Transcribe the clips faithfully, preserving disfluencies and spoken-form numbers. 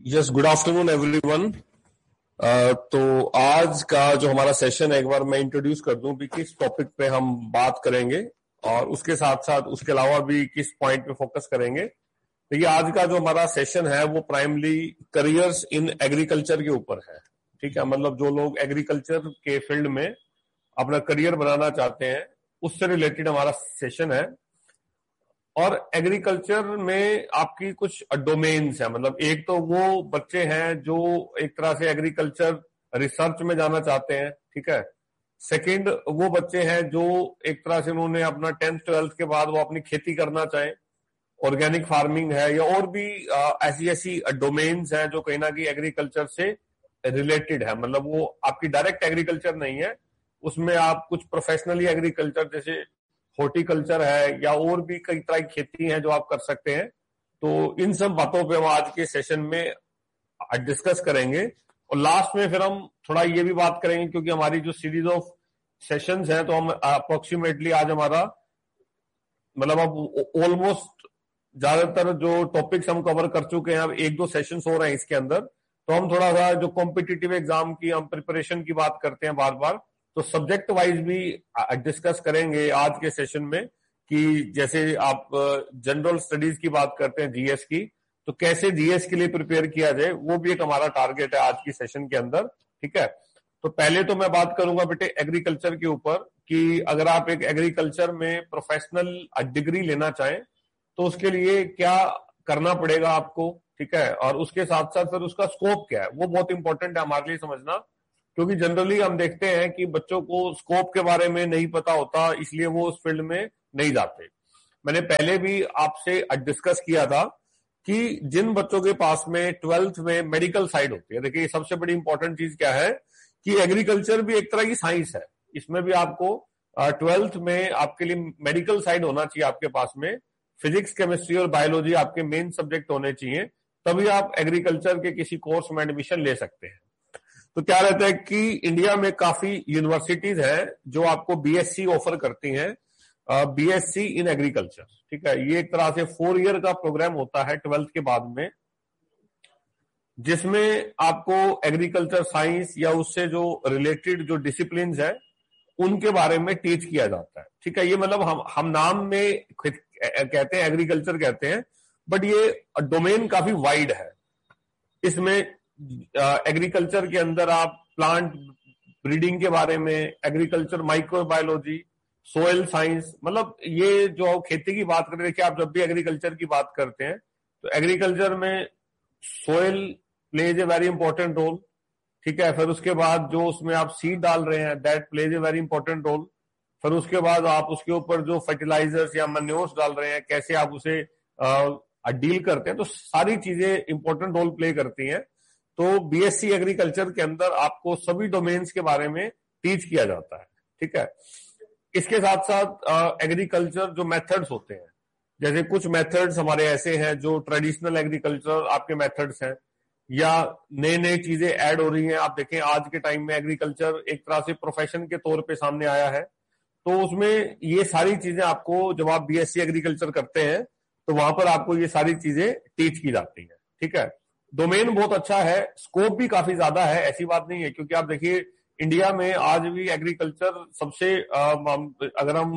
Yes, good afternoon everyone. तो आज का जो हमारा सेशन है, एक बार मैं इंट्रोड्यूस कर दूं भी किस टॉपिक पे हम बात करेंगे और उसके साथ साथ उसके अलावा भी किस पॉइंट पे फोकस करेंगे। तो ये आज का जो हमारा सेशन है वो प्राइमली करियर्स इन एग्रीकल्चर के ऊपर है। ठीक है, मतलब जो लोग एग्रीकल्चर के फील्ड में अपना करियर बनाना चाहते हैं उससे रिलेटेड हमारा सेशन है। और एग्रीकल्चर में आपकी कुछ डोमेन्स है, मतलब एक तो वो बच्चे हैं जो एक तरह से एग्रीकल्चर रिसर्च में जाना चाहते हैं। ठीक है, सेकंड वो बच्चे हैं जो एक तरह से उन्होंने अपना टेंथ ट्वेल्थ के बाद वो अपनी खेती करना चाहें, ऑर्गेनिक फार्मिंग है या और भी आ, ऐसी ऐसी डोमेन्स हैं जो कहीं ना कहीं एग्रीकल्चर से रिलेटेड है। मतलब वो आपकी डायरेक्ट एग्रीकल्चर नहीं है, उसमें आप कुछ प्रोफेशनली एग्रीकल्चर जैसे हॉर्टिकल्चर है या और भी कई तरह की खेती है जो आप कर सकते हैं। तो इन सब बातों पे हम आज के सेशन में डिस्कस करेंगे और लास्ट में फिर हम थोड़ा ये भी बात करेंगे, क्योंकि हमारी जो सीरीज ऑफ सेशंस हैं तो हम अप्रोक्सीमेटली आज हमारा मतलब अब ऑलमोस्ट ज्यादातर जो टॉपिक्स हम कवर कर चुके हैं, अब एक दो सेशंस हो रहे हैं इसके अंदर। तो हम थोड़ा सा जो कॉम्पिटिटिव एग्जाम की हम प्रिपरेशन की बात करते हैं बार बार, तो सब्जेक्ट वाइज भी डिस्कस करेंगे आज के सेशन में कि जैसे आप जनरल स्टडीज की बात करते हैं जीएस की, तो कैसे जीएस के लिए प्रिपेयर किया जाए वो भी एक हमारा टारगेट है आज की सेशन के अंदर। ठीक है, तो पहले तो मैं बात करूंगा बेटे एग्रीकल्चर के ऊपर कि अगर आप एक एग्रीकल्चर में प्रोफेशनल डिग्री लेना चाहें तो उसके लिए क्या करना पड़ेगा आपको। ठीक है, और उसके साथ साथ फिर उसका स्कोप क्या है वो बहुत इंपॉर्टेंट है हमारे लिए समझना, क्योंकि जनरली हम देखते हैं कि बच्चों को स्कोप के बारे में नहीं पता होता, इसलिए वो उस फील्ड में नहीं जाते। मैंने पहले भी आपसे डिस्कस किया था कि जिन बच्चों के पास में ट्वेल्थ में मेडिकल साइड होती है, देखिए सबसे बड़ी इंपॉर्टेंट चीज क्या है कि एग्रीकल्चर भी एक तरह की साइंस है, इसमें भी आपको ट्वेल्थ में आपके लिए मेडिकल साइड होना चाहिए आपके पास में, फिजिक्स केमिस्ट्री और बायोलॉजी आपके मेन सब्जेक्ट होने चाहिए, तभी आप एग्रीकल्चर के किसी कोर्स में एडमिशन ले सकते हैं। तो क्या रहता है कि इंडिया में काफी यूनिवर्सिटीज हैं जो आपको बीएससी ऑफर करती हैं, बीएससी इन एग्रीकल्चर। ठीक है, ये एक तरह से फोर ईयर का प्रोग्राम होता है ट्वेल्थ के बाद में, जिसमें आपको एग्रीकल्चर साइंस या उससे जो रिलेटेड जो डिसिप्लिन है उनके बारे में टीच किया जाता है। ठीक है, ये मतलब हम हम नाम में कहते हैं एग्रीकल्चर कहते हैं, बट ये डोमेन काफी वाइड है। इसमें एग्रीकल्चर के अंदर आप प्लांट ब्रीडिंग के बारे में, एग्रीकल्चर माइक्रोबायोलॉजी, सोयल साइंस, मतलब ये जो खेती की बात करते हैं कि आप जब भी एग्रीकल्चर की बात करते हैं तो एग्रीकल्चर में soil plays a very important role. ठीक है, फिर उसके बाद जो उसमें आप सीड डाल रहे हैं that plays a very important role. फिर उसके बाद आप उसके ऊपर जो फर्टिलाइजर्स या मैन्योर्स डाल रहे हैं कैसे आप उसे डील करते हैं, तो सारी चीजें इंपॉर्टेंट रोल प्ले करती हैं। तो बीएससी एग्रीकल्चर के अंदर आपको सभी डोमेन्स के बारे में टीच किया जाता है। ठीक है, इसके साथ साथ एग्रीकल्चर जो मेथड्स होते हैं, जैसे कुछ मेथड्स हमारे ऐसे हैं जो ट्रेडिशनल एग्रीकल्चर आपके मेथड्स हैं या नए नए चीजें ऐड हो रही हैं। आप देखें आज के टाइम में एग्रीकल्चर एक तरह से प्रोफेशन के तौर पे सामने आया है, तो उसमें ये सारी चीजें आपको जब आप बीएससी एग्रीकल्चर करते हैं तो वहां पर आपको ये सारी चीजें टीच की जाती है। ठीक है, डोमेन बहुत अच्छा है, स्कोप भी काफी ज्यादा है, ऐसी बात नहीं है, क्योंकि आप देखिए इंडिया में आज भी एग्रीकल्चर सबसे अगर हम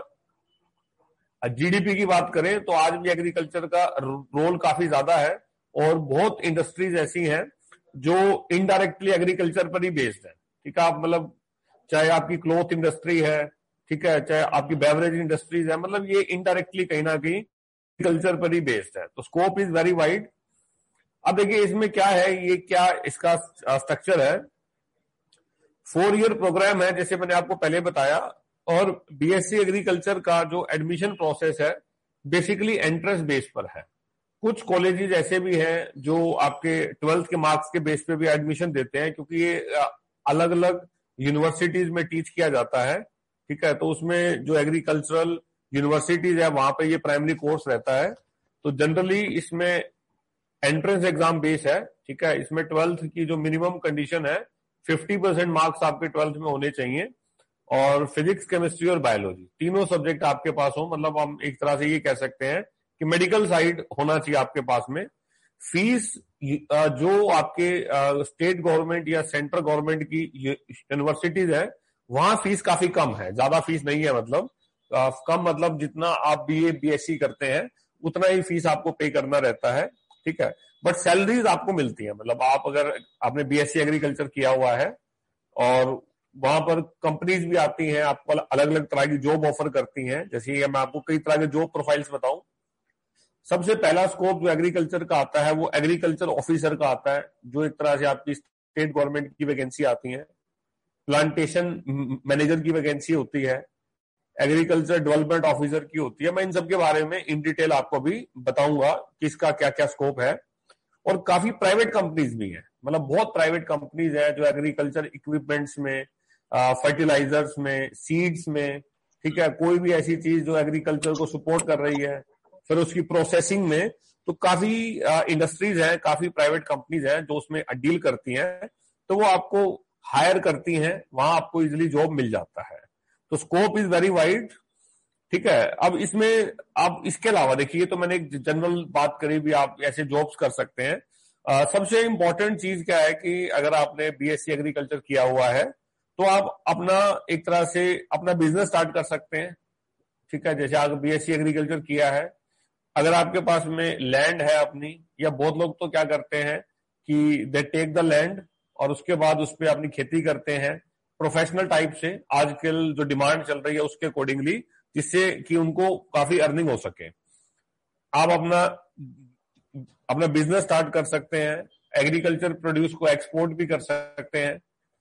जीडीपी की बात करें तो आज भी एग्रीकल्चर का रोल काफी ज्यादा है और बहुत इंडस्ट्रीज ऐसी हैं जो इनडायरेक्टली एग्रीकल्चर पर ही बेस्ड है। ठीक है, आप मतलब चाहे आपकी क्लॉथ इंडस्ट्री है, ठीक है, चाहे आपकी बेवरेज इंडस्ट्रीज है, मतलब ये इनडायरेक्टली कहीं ना कहीं एग्रीकल्चर पर ही बेस्ड है। तो स्कोप इज वेरी वाइड। अब देखिए इसमें क्या है, ये क्या इसका स्ट्रक्चर है। फोर ईयर प्रोग्राम है जैसे मैंने आपको पहले बताया, और बीएससी एग्रीकल्चर का जो एडमिशन प्रोसेस है बेसिकली एंट्रेंस बेस पर है। कुछ कॉलेजेस ऐसे भी हैं जो आपके ट्वेल्थ के मार्क्स के बेस पे भी एडमिशन देते हैं, क्योंकि ये अलग अलग यूनिवर्सिटीज में टीच किया जाता है। ठीक है, तो उसमें जो एग्रीकल्चरल यूनिवर्सिटीज है वहां पे ये प्राइमरी कोर्स रहता है। तो जनरली इसमें एंट्रेंस एग्जाम बेस है। ठीक है, इसमें ट्वेल्थ की जो मिनिमम कंडीशन है फिफ्टी परसेंट मार्क्स आपके ट्वेल्थ में होने चाहिए, और फिजिक्स केमिस्ट्री और बायोलॉजी तीनों सब्जेक्ट आपके पास हो। मतलब हम एक तरह से ये कह सकते हैं कि मेडिकल साइड होना चाहिए आपके पास में। फीस जो आपके स्टेट गवर्नमेंट या सेंट्रल गवर्नमेंट की यूनिवर्सिटीज है वहां फीस काफी कम है, ज्यादा फीस नहीं है, मतलब आ, कम मतलब जितना आप बीए बीएससी करते हैं उतना ही फीस आपको पे करना रहता है, ठीक है। बट सैलरीज आपको मिलती है, मतलब आप अगर आपने बीएससी एग्रीकल्चर किया हुआ है और वहां पर कंपनीज भी आती हैं, आपको अलग अलग तरह की जॉब ऑफर करती हैं। जैसे मैं आपको कई तरह के जॉब प्रोफाइल्स बताऊं, सबसे पहला स्कोप जो एग्रीकल्चर का आता है वो एग्रीकल्चर ऑफिसर का आता है, जो एक तरह से आपकी स्टेट गवर्नमेंट की वैकेंसी आती है। प्लांटेशन मैनेजर की वैकेंसी होती है, एग्रीकल्चर डेवलपमेंट ऑफिसर की होती है। मैं इन सब के बारे में इन डिटेल आपको भी बताऊंगा कि इसका क्या क्या स्कोप है। और काफी प्राइवेट कंपनीज भी हैं, मतलब बहुत प्राइवेट कंपनीज हैं जो एग्रीकल्चर इक्विपमेंट्स में, फर्टिलाइजर्स में, सीड्स में, ठीक है, कोई भी ऐसी चीज जो एग्रीकल्चर को सपोर्ट कर रही है, फिर उसकी प्रोसेसिंग में, तो काफी इंडस्ट्रीज हैं, काफी प्राइवेट कंपनीज हैं जो उसमें डील करती हैं, तो वो आपको हायर करती हैं, वहां आपको इजिली जॉब मिल जाता है। तो स्कोप इज वेरी वाइड, ठीक है। अब इसमें आप इसके अलावा देखिए, तो मैंने एक जनरल बात करी भी, आप ऐसे जॉब्स कर सकते हैं। आ, सबसे इंपॉर्टेंट चीज क्या है कि अगर आपने बीएससी एग्रीकल्चर किया हुआ है तो आप अपना एक तरह से अपना बिजनेस स्टार्ट कर सकते हैं, ठीक है। जैसे आप बीएससी एग्रीकल्चर किया है, अगर आपके पास में लैंड है अपनी, या बहुत लोग तो क्या करते हैं कि दे टेक द लैंड और उसके बाद उस पर अपनी खेती करते हैं प्रोफेशनल टाइप से, आजकल जो डिमांड चल रही है उसके अकॉर्डिंगली, जिससे कि उनको काफी अर्निंग हो सके। आप अपना अपना बिजनेस स्टार्ट कर सकते हैं, एग्रीकल्चर प्रोड्यूस को एक्सपोर्ट भी कर सकते हैं।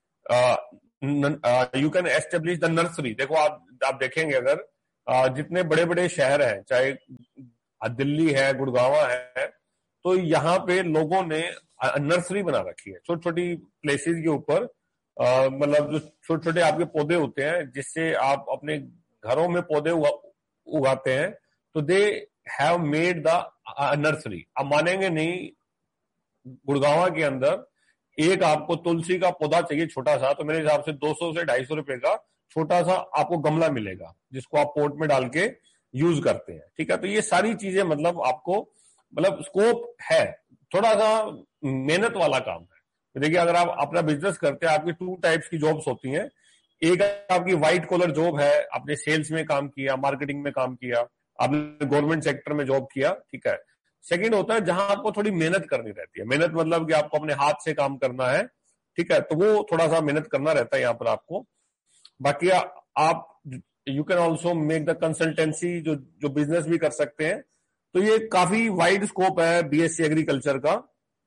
You can establish the nursery. देखो आप आप देखेंगे अगर uh, जितने बड़े बड़े शहर हैं, चाहे दिल्ली है, गुड़गांव है, तो यहाँ पे लोगों ने नर्सरी बना रखी है, छोटी छोटी प्लेसेस के ऊपर, मतलब जो छोटे छोटे आपके पौधे होते हैं जिससे आप अपने घरों में पौधे उगा, उगाते हैं, तो they have made the nursery. आप मानेंगे नहीं, गुड़गांव के अंदर एक आपको तुलसी का पौधा चाहिए छोटा सा, तो मेरे हिसाब से दो सौ से ढाई सौ रुपए का छोटा सा आपको गमला मिलेगा, जिसको आप पोट में डाल के यूज करते हैं, ठीक है। तो ये सारी चीजें मतलब आपको मतलब स्कोप है, थोड़ा सा मेहनत वाला काम है। तो देखिए, अगर आप अपना बिजनेस करते हैं, आपकी टू टाइप्स की जॉब्स होती हैं। एक आपकी व्हाइट कॉलर जॉब है, आपने सेल्स में काम किया, मार्केटिंग में काम किया, आपने गवर्नमेंट सेक्टर में जॉब किया, ठीक है। सेकंड होता है जहां आपको थोड़ी मेहनत करनी रहती है, मेहनत मतलब कि आपको अपने हाथ से काम करना है, ठीक है, तो वो थोड़ा सा मेहनत करना रहता है यहाँ पर आपको। बाकी आप you can also make the consultancy, जो जो बिजनेस भी कर सकते हैं। तो ये काफी वाइड स्कोप है बीएससी एग्रीकल्चर का,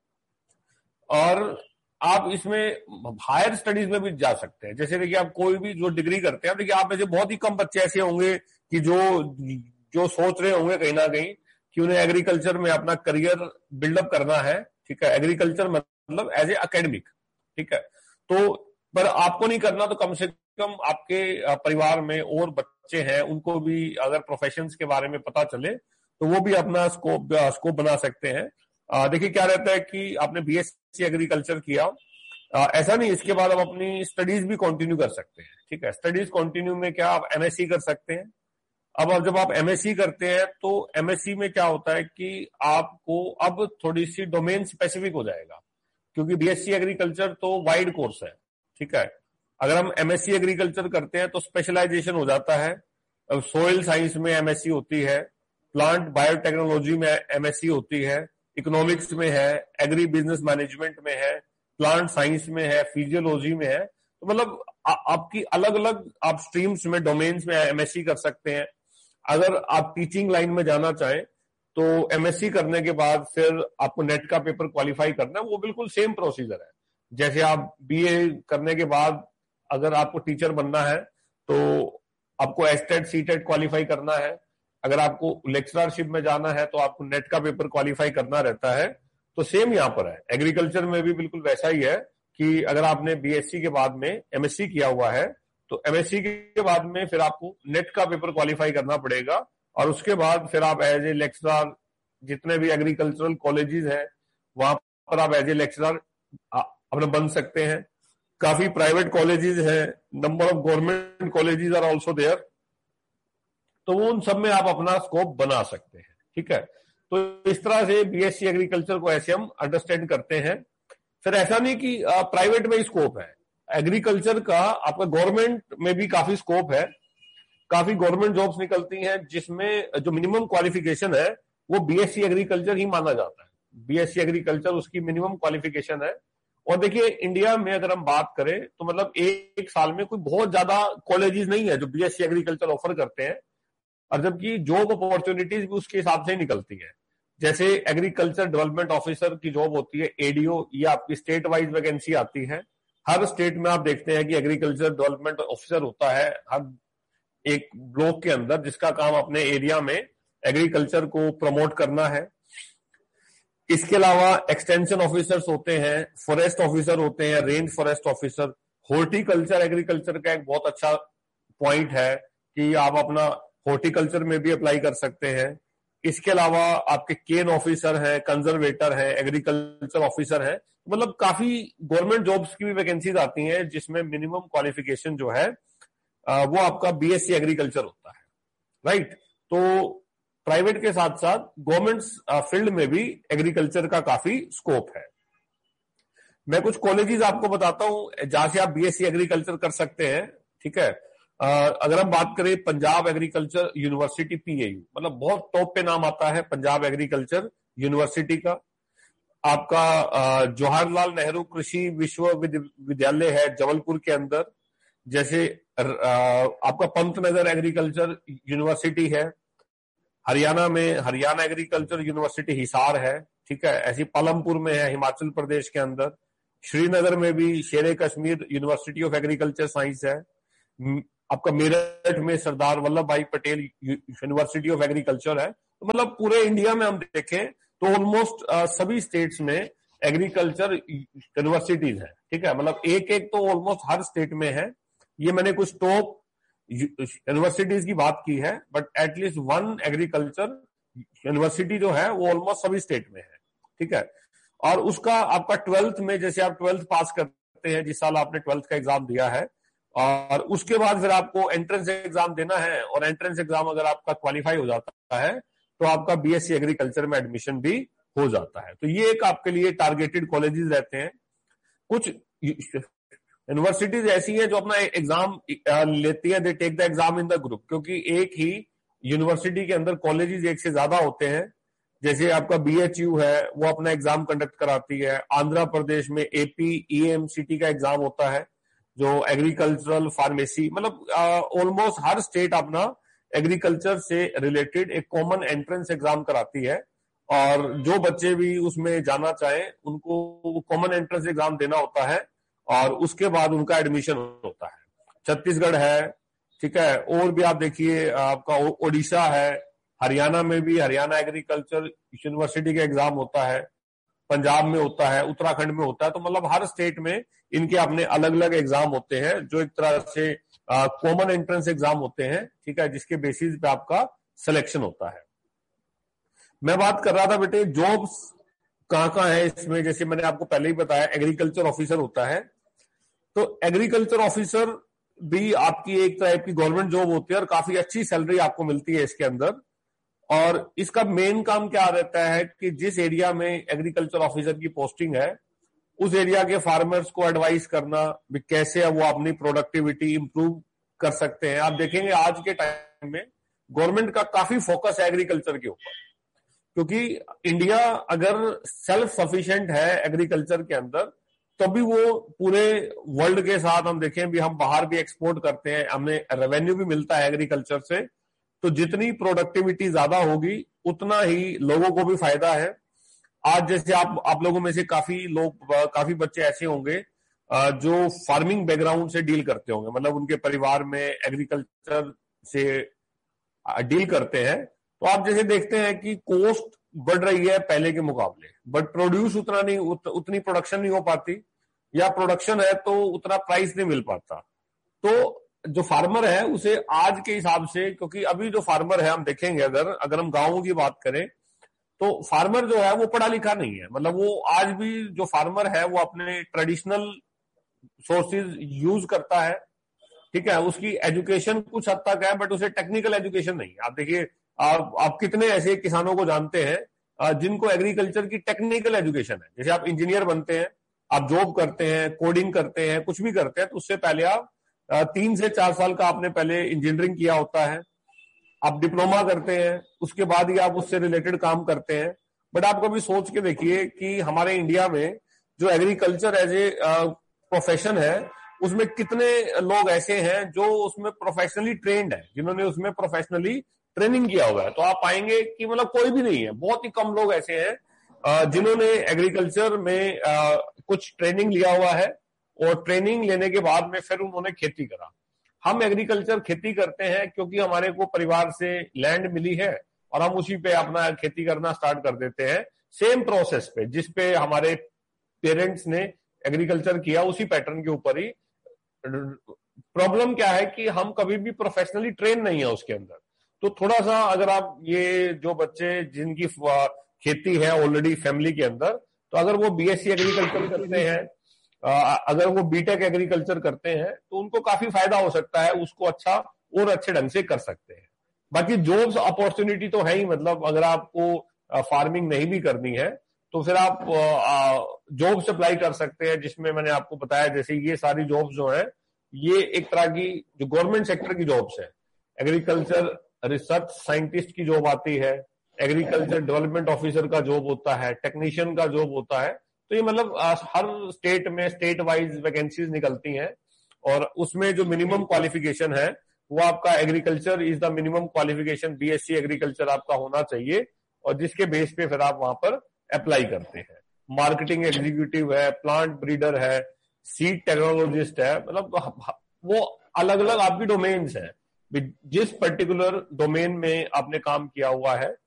और आप इसमें हायर स्टडीज में भी जा सकते हैं। जैसे देखिए, आप कोई भी जो डिग्री करते हैं, देखिए आप में से बहुत ही कम बच्चे ऐसे होंगे कि जो जो सोच रहे होंगे कहीं ना कहीं कि उन्हें एग्रीकल्चर में अपना करियर बिल्डअप करना है, ठीक है। एग्रीकल्चर मतलब एज ए एकेडमिक, ठीक है। तो पर आपको नहीं करना, तो कम से कम आपके परिवार में और बच्चे हैं, उनको भी अगर प्रोफेशंस के बारे में पता चले तो वो भी अपना स्कोप स्कोप बना सकते हैं। देखिए क्या रहता है कि आपने बीएससी एग्रीकल्चर किया, आ, ऐसा नहीं, इसके बाद आप अपनी स्टडीज भी कंटिन्यू कर सकते हैं, ठीक है। स्टडीज कंटिन्यू में क्या, आप एमएससी कर सकते हैं। अब अब जब आप एमएससी करते हैं तो एमएससी में क्या होता है कि आपको अब थोड़ी सी डोमेन स्पेसिफिक हो जाएगा, क्योंकि बीएससी एग्रीकल्चर तो वाइड कोर्स है, ठीक है। अगर हम एमएससी एग्रीकल्चर करते हैं तो स्पेशलाइजेशन हो जाता है। अब सोइल साइंस में एमएससी होती है, प्लांट बायोटेक्नोलॉजी में एमएससी होती है, इकोनॉमिक्स में है, एग्री बिजनेस मैनेजमेंट में है, प्लांट साइंस में है, फिजियोलॉजी में है। तो मतलब आ, आपकी अलग अलग आप स्ट्रीम्स में, डोमेन्स में एमएससी कर सकते हैं। अगर आप टीचिंग लाइन में जाना चाहें तो एमएससी करने के बाद फिर आपको नेट का पेपर क्वालिफाई करना है, वो बिल्कुल सेम प्रोसीजर है। जैसे आप बीए करने के बाद अगर आपको टीचर बनना है तो आपको एस्टेट सीटेट क्वालिफाई करना है। अगर आपको लेक्चरशिप में जाना है तो आपको नेट का पेपर क्वालिफाई करना रहता है। तो सेम यहाँ पर है, एग्रीकल्चर में भी बिल्कुल वैसा ही है कि अगर आपने बीएससी के बाद में एमएससी किया हुआ है तो एमएससी के बाद में फिर आपको नेट का पेपर क्वालिफाई करना पड़ेगा, और उसके बाद फिर आप एज ए लेक्चरर, जितने भी एग्रीकल्चरल कॉलेजेस हैं वहां पर आप एज ए लेक्चरर अपने बन सकते हैं। काफी प्राइवेट कॉलेजेस हैं, number of government colleges are also there, तो वो उन सब में आप अपना स्कोप बना सकते हैं, ठीक है। तो इस तरह से बीएससी एग्रीकल्चर को ऐसे हम अंडरस्टैंड करते हैं। फिर ऐसा नहीं कि प्राइवेट में ही स्कोप है, एग्रीकल्चर का आपका गवर्नमेंट में भी काफी स्कोप है। काफी गवर्नमेंट जॉब्स निकलती हैं जिसमें जो मिनिमम क्वालिफिकेशन है वो बीएससी एग्रीकल्चर ही माना जाता है। बीएससी एग्रीकल्चर उसकी मिनिमम क्वालिफिकेशन है। और देखिए इंडिया में अगर हम बात करें तो मतलब एक, एक साल में कोई बहुत ज्यादा कॉलेजेस नहीं है जो बीएससी एग्रीकल्चर ऑफर करते हैं, और जबकि जॉब अपॉर्चुनिटीज भी उसके हिसाब से ही निकलती है। जैसे एग्रीकल्चर डेवलपमेंट ऑफिसर की जॉब होती है एडीओ, ये आपकी स्टेट वाइज वैकेंसी आती है। हर स्टेट में आप देखते हैं कि एग्रीकल्चर डेवलपमेंट ऑफिसर होता है हर एक ब्लॉक के अंदर, जिसका काम अपने एरिया में एग्रीकल्चर को प्रमोट करना है। इसके अलावा एक्सटेंशन ऑफिसर्स होते हैं, फॉरेस्ट ऑफिसर होते हैं, range forest officer. Horticulture agriculture का एक बहुत अच्छा पॉइंट है कि आप अपना हॉर्टिकल्चर में भी अप्लाई कर सकते हैं। इसके अलावा आपके केन ऑफिसर है, कंजर्वेटर है, एग्रीकल्चर ऑफिसर है। मतलब काफी गवर्नमेंट जॉब्स की भी वैकेंसीज आती हैं जिसमें मिनिमम क्वालिफिकेशन जो है वो आपका बीएससी एग्रीकल्चर होता है, राइट। तो प्राइवेट के साथ साथ गवर्नमेंट फील्ड में भी एग्रीकल्चर का काफी स्कोप है। मैं कुछ कॉलेजेस आपको बताता हूं जहां से आप बीएससी एग्रीकल्चर कर सकते हैं, ठीक है। अगर हम बात करें पंजाब एग्रीकल्चर यूनिवर्सिटी पीएयू, मतलब बहुत टॉप पे नाम आता है पंजाब एग्रीकल्चर यूनिवर्सिटी का। आपका जवाहरलाल नेहरू कृषि विश्वविद्यालय है जबलपुर के अंदर। जैसे आपका पंतनगर एग्रीकल्चर यूनिवर्सिटी है हरियाणा में, हरियाणा एग्रीकल्चर यूनिवर्सिटी हिसार है, ठीक है। ऐसी पालमपुर में है हिमाचल प्रदेश के अंदर। श्रीनगर में भी शेर Kashmir university of agriculture science है। आपका मेरठ में सरदार वल्लभ भाई पटेल यूनिवर्सिटी ऑफ एग्रीकल्चर है। तो मतलब पूरे इंडिया में हम देखें तो ऑलमोस्ट सभी स्टेट्स में एग्रीकल्चर यूनिवर्सिटीज है, ठीक है। मतलब एक एक तो ऑलमोस्ट हर स्टेट में है। ये मैंने कुछ टॉप यूनिवर्सिटीज की बात की है, but at least one agriculture university जो है वो ऑलमोस्ट सभी स्टेट में है, ठीक है। और उसका आपका ट्वेल्थ में, जैसे आप ट्वेल्थ पास करते हैं, जिस साल आपने ट्वेल्थ का एग्जाम दिया है, और उसके बाद फिर आपको एंट्रेंस एग्जाम देना है, और एंट्रेंस एग्जाम अगर आपका क्वालिफाई हो जाता है तो आपका बीएससी एग्रीकल्चर में एडमिशन भी हो जाता है। तो ये एक आपके लिए टारगेटेड कॉलेजेस रहते हैं। कुछ यूनिवर्सिटीज ऐसी है जो अपना एग्जाम लेती है, they take the exam in the group, क्योंकि एक ही यूनिवर्सिटी के अंदर कॉलेजेस एक से ज्यादा होते हैं। जैसे आपका बीएचयू है वो अपना एग्जाम कंडक्ट कराती है। आंध्र प्रदेश में एपी ईएमसीटी का एग्जाम होता है जो एग्रीकल्चरल फार्मेसी, मतलब ऑलमोस्ट हर स्टेट अपना एग्रीकल्चर से रिलेटेड एक कॉमन एंट्रेंस एग्जाम कराती है, और जो बच्चे भी उसमें जाना चाहें उनको कॉमन एंट्रेंस एग्जाम देना होता है, और उसके बाद उनका एडमिशन होता है। छत्तीसगढ़ है, ठीक है। और भी आप देखिए आपका ओडिशा है, हरियाणा में भी हरियाणा एग्रीकल्चर यूनिवर्सिटी का एग्जाम होता है, पंजाब में होता है, उत्तराखंड में होता है। तो मतलब हर स्टेट में इनके अपने अलग अलग एग्जाम होते हैं जो एक तरह से कॉमन एंट्रेंस एग्जाम होते हैं, ठीक है, जिसके बेसिस पे आपका सिलेक्शन होता है। मैं बात कर रहा था बेटे जॉब्स कहां कहां है इसमें। जैसे मैंने आपको पहले ही बताया एग्रीकल्चर ऑफिसर होता है, तो एग्रीकल्चर ऑफिसर भी आपकी एक टाइप की गवर्नमेंट जॉब होती है और काफी अच्छी सैलरी आपको मिलती है इसके अंदर। और इसका मेन काम क्या रहता है कि जिस एरिया में एग्रीकल्चर ऑफिसर की पोस्टिंग है उस एरिया के फार्मर्स को एडवाइस करना भी कैसे वो अपनी प्रोडक्टिविटी इंप्रूव कर सकते हैं। आप देखेंगे आज के टाइम में गवर्नमेंट का काफी फोकस है एग्रीकल्चर के ऊपर, क्योंकि इंडिया अगर सेल्फ सफिशिएंट है एग्रीकल्चर के अंदर तभी वो पूरे वर्ल्ड के साथ हम देखें भी हम बाहर भी एक्सपोर्ट करते हैं, हमें रेवेन्यू भी मिलता है एग्रीकल्चर से। तो जितनी प्रोडक्टिविटी ज्यादा होगी उतना ही लोगों को भी फायदा है। आज जैसे आप आप लोगों में से काफी लोग, काफी बच्चे ऐसे होंगे जो फार्मिंग बैकग्राउंड से डील करते होंगे, मतलब उनके परिवार में एग्रीकल्चर से डील करते हैं। तो आप जैसे देखते हैं कि कॉस्ट बढ़ रही है पहले के मुकाबले, बट प्रोड्यूस उतना नहीं, उत, उतनी प्रोडक्शन नहीं हो पाती, या प्रोडक्शन है तो उतना प्राइस नहीं मिल पाता। तो जो फार्मर है उसे आज के हिसाब से, क्योंकि अभी जो फार्मर है हम देखेंगे अगर अगर हम गांवों की बात करें तो फार्मर जो है वो पढ़ा लिखा नहीं है। मतलब वो आज भी जो फार्मर है वो अपने ट्रेडिशनल सोर्सेज यूज करता है, ठीक है। उसकी एजुकेशन कुछ हद तक है बट उसे टेक्निकल एजुकेशन नहीं है। आप देखिए आप, आप कितने ऐसे किसानों को जानते हैं जिनको एग्रीकल्चर की टेक्निकल एजुकेशन है। जैसे आप इंजीनियर बनते हैं, आप जॉब करते हैं, कोडिंग करते हैं, कुछ भी करते हैं, तो उससे पहले आप तीन से चार साल का आपने पहले इंजीनियरिंग किया होता है, आप डिप्लोमा करते हैं, उसके बाद ही आप उससे रिलेटेड काम करते हैं। बट आप कभी सोच के देखिए कि हमारे इंडिया में जो एग्रीकल्चर एज ए प्रोफेशन है, उसमें कितने लोग ऐसे हैं जो उसमें प्रोफेशनली ट्रेंड है, जिन्होंने उसमें प्रोफेशनली ट्रेनिंग किया हुआ है। तो आप पाएंगे कि मतलब कोई भी नहीं है, बहुत ही कम लोग ऐसे हैं जिन्होंने एग्रीकल्चर में कुछ ट्रेनिंग लिया हुआ है और ट्रेनिंग लेने के बाद में फिर उन्होंने खेती करा। हम एग्रीकल्चर खेती करते हैं क्योंकि हमारे को परिवार से लैंड मिली है और हम उसी पे अपना खेती करना स्टार्ट कर देते हैं, सेम प्रोसेस पे जिस पे हमारे पेरेंट्स ने एग्रीकल्चर किया, उसी पैटर्न के ऊपर ही। प्रॉब्लम क्या है कि हम कभी भी प्रोफेशनली ट्रेन नहीं है उसके अंदर। तो थोड़ा सा अगर आप ये जो बच्चे जिनकी खेती है ऑलरेडी फैमिली के अंदर, तो अगर वो बीएससी एग्रीकल्चर करते हैं, अगर वो बीटेक एग्रीकल्चर करते हैं, तो उनको काफी फायदा हो सकता है, उसको अच्छा और अच्छे ढंग से कर सकते हैं। बाकी जॉब्स अपॉर्चुनिटी तो है ही, मतलब अगर आपको फार्मिंग नहीं भी करनी है तो फिर आप जॉब्स अप्लाई कर सकते हैं, जिसमें मैंने आपको बताया जैसे ये सारी जॉब्स जो है ये एक तरह की जो गवर्नमेंट सेक्टर की जॉब्स है। एग्रीकल्चर रिसर्च साइंटिस्ट की जॉब आती है, एग्रीकल्चर डेवलपमेंट ऑफिसर का जॉब होता है, टेक्नीशियन का जॉब होता है। तो ये मतलब हर स्टेट में स्टेट वाइज वैकेंसीज निकलती हैं और उसमें जो मिनिमम क्वालिफिकेशन है वो आपका agriculture is the minimum qualification, BSc agriculture आपका होना चाहिए, और जिसके बेस पे फिर आप वहां पर अप्लाई करते हैं। मार्केटिंग एग्जीक्यूटिव है, प्लांट ब्रीडर है, सीड टेक्नोलॉजिस्ट है, मतलब वो अलग अलग आपकी डोमेन्स हैं। जिस पर्टिकुलर डोमेन में आपने काम किया हुआ है